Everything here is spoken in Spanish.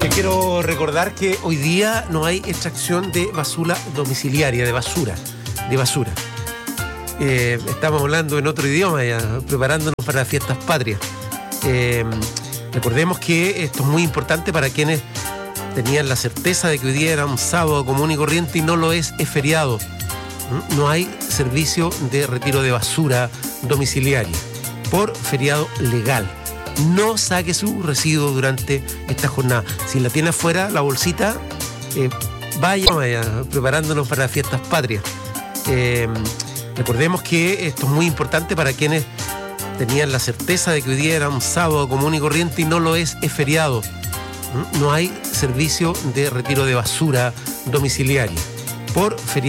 Quiero recordar que hoy día no hay extracción de basura domiciliaria, de basura. Estamos hablando en otro idioma ya, preparándonos para las fiestas patrias. Recordemos que esto es muy importante para quienes tenían la certeza de que hoy día era un sábado común y corriente y no lo es feriado. No hay servicio de retiro de basura domiciliaria por feriado legal. No saque su residuo durante esta jornada. Si la tiene afuera, la bolsita, vaya preparándonos para las fiestas patrias. Recordemos que esto es muy importante para quienes tenían la certeza de que hoy día era un sábado común y corriente y no lo es feriado. No hay servicio de retiro de basura domiciliaria por feriado.